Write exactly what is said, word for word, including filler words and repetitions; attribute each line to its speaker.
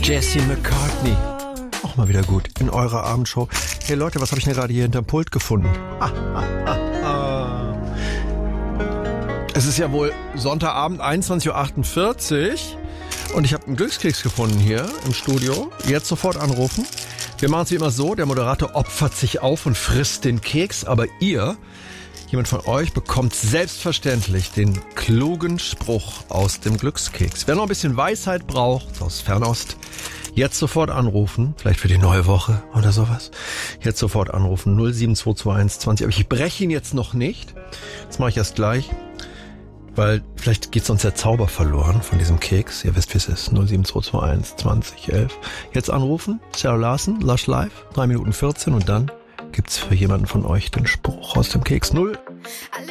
Speaker 1: Jesse McCartney. Auch mal wieder gut in eurer Abendshow. Hey Leute, was habe ich denn gerade hier hinterm Pult gefunden? Ah, ah, ah, ah. Es ist ja wohl Sonntagabend, einundzwanzig Uhr achtundvierzig. Und ich habe einen Glückskeks gefunden hier im Studio. Jetzt sofort anrufen. Wir machen es wie immer so, der Moderator opfert sich auf und frisst den Keks. Aber ihr, jemand von euch, bekommt selbstverständlich den klugen Spruch aus dem Glückskeks. Wer noch ein bisschen Weisheit braucht, aus Fernost, jetzt sofort anrufen. Vielleicht für die neue Woche oder sowas. Jetzt sofort anrufen. null sieben zwei zwei eins zwanzig. Aber ich breche ihn jetzt noch nicht. Das mache ich erst gleich. Weil vielleicht geht sonst der Zauber verloren von diesem Keks. Ihr wisst, wie es ist. null sieben zwei zwei eins zwanzig elf. Jetzt anrufen. Sarah Larson, Lush Live. drei Minuten vierzehn und dann gibt's für jemanden von euch den Spruch aus dem Keks. null